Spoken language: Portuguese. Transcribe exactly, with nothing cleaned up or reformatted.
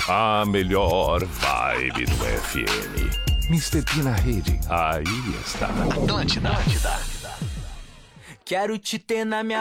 A melhor vibe do F M. mister P na rede, aí está. Atlântida. Atlântida. Quero te ter na minha